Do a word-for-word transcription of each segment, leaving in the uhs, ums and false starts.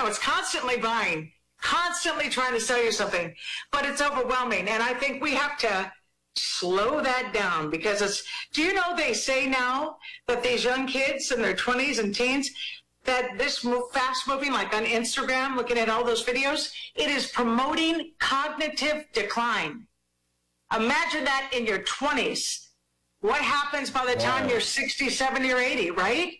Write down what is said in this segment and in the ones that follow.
it's constantly buying, constantly trying to sell you something, but it's overwhelming. And I think we have to slow that down because it's, do you know they say now that these young kids in their twenties and teens, that this fast moving, like on Instagram, looking at all those videos, it is promoting cognitive decline. Imagine that in your twenties. What happens by the time wow. you're sixty, seventy, or eighty, right?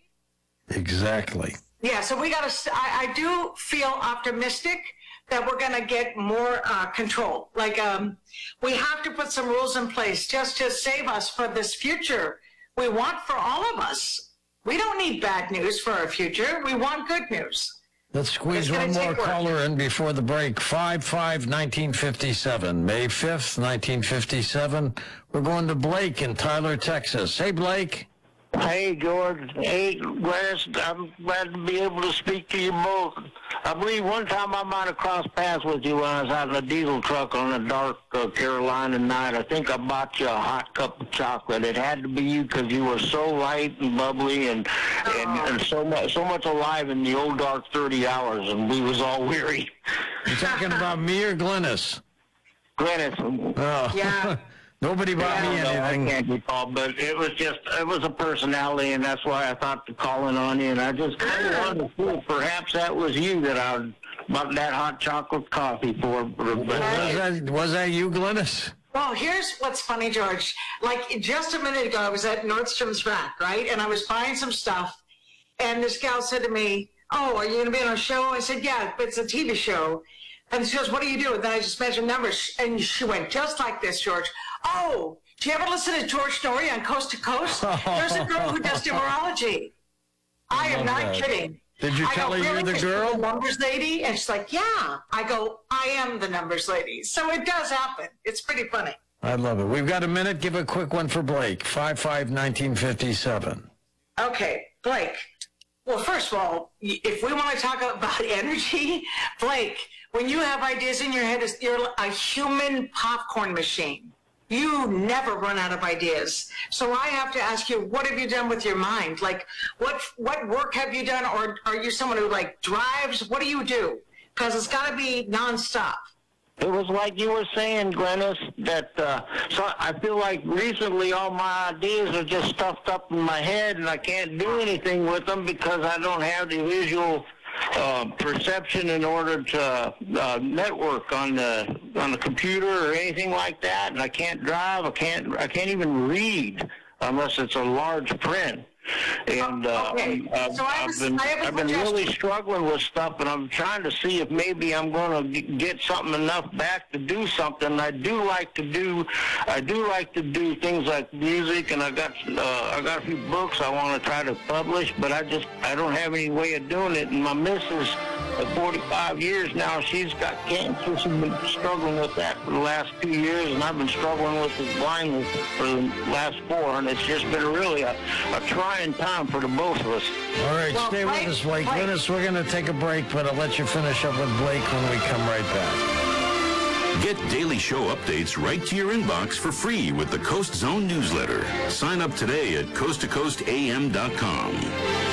Exactly. Yeah, so we got to, I, I do feel optimistic that we're going to get more uh, control. Like, um, we have to put some rules in place just to save us for this future we want for all of us. We don't need bad news for our future. We want good news. Let's squeeze one more caller in before the break. five five nineteen fifty-seven, May fifth, nineteen fifty-seven. We're going to Blake in Tyler, Texas. Hey, Blake. Hey, George. Hey, Gladys, I'm glad to be able to speak to you both. I believe one time I might have crossed paths with you when I was out in a diesel truck on a dark uh, Carolina night. I think I bought you a hot cup of chocolate. It had to be you because you were so light and bubbly and, and, and so much so much alive in the old dark thirty hours, and we was all weary. You talking about me or Glennis? Glennis. Oh. Yeah. Nobody bought yeah, me anything. I can't recall, but it was just, it was a personality, and that's why I thought to call in on you, and I just kind of wanted to see if perhaps that was you that I bought that hot chocolate coffee for. Was that, was that you, Glennis? Well, here's what's funny, George. Like, just a minute ago, I was at Nordstrom's Rack, right? And I was buying some stuff, and this gal said to me, oh, are you going to be on a show? I said, yeah, but it's a T V show. And she goes, what do you do? And then I just mentioned numbers, and she went just like this, George. Oh, do you ever listen to George Story on Coast to Coast? There's a girl who does numerology. I, I am not that. kidding. Did you I tell go, her really? you're the girl? The numbers lady? And she's like, yeah. I go, I am the numbers lady. So it does happen. It's pretty funny. I love it. We've got a minute. Give a quick one for Blake. five five nineteen fifty-seven. Okay, Blake. Well, first of all, if we want to talk about energy, Blake, when you have ideas in your head, you're a human popcorn machine. You never run out of ideas. So I have to ask you, what have you done with your mind? Like, what what work have you done? Or are you someone who, like, drives? What do you do? Because it's got to be nonstop. It was like you were saying, Glennis, that uh, so I feel like recently all my ideas are just stuffed up in my head, and I can't do anything with them because I don't have the visual Uh, perception in order to uh, network on the on the computer or anything like that, and I can't drive. I can't. I can't even read unless it's a large print. And uh, okay. I've, so I was, I've been I have I've been really struggling with stuff, and I'm trying to see if maybe I'm going to get something enough back to do something. I do like to do I do like to do things like music, and I got uh, I got a few books I want to try to publish, but I just I don't have any way of doing it. And my missus, at forty-five years now, she's got cancer. She's been struggling with that for the last two years, and I've been struggling with this blindness for the last four, and it's just been really a, a trying time for the both of us. All right, well, stay Blake, with us, Blake. Blake. Glennis, we're going to take a break, but I'll let you finish up with Blake when we come right back. Get daily show updates right to your inbox for free with the Coast Zone newsletter. Sign up today at coast to coast a m dot com.